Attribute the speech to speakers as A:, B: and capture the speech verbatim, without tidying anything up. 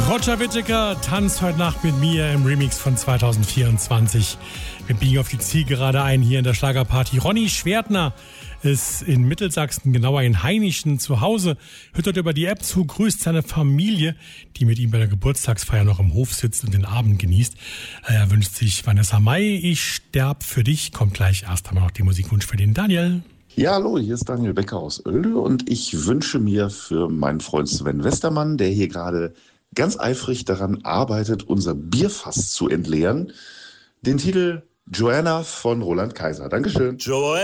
A: Roger Whittaker tanzt heute Nacht mit mir im Remix von zwanzig vierundzwanzig. Wir biegen auf die Zielgerade ein hier in der Schlagerparty. Ronny Schwertner ist in Mittelsachsen, genauer in Hainichen, zu Hause. Hört dort über die App zu, grüßt seine Familie, die mit ihm bei der Geburtstagsfeier noch im Hof sitzt und den Abend genießt. Er wünscht sich Vanessa Mai, ich sterb für dich. Kommt gleich erst einmal noch die Musikwunsch für den Daniel.
B: Ja, hallo, hier ist Daniel Becker aus Oelde und ich wünsche mir für meinen Freund Sven Westermann, der hier gerade ganz eifrig daran arbeitet, unser Bierfass zu entleeren, den Titel Joanna von Roland Kaiser. Dankeschön.
C: Joanna.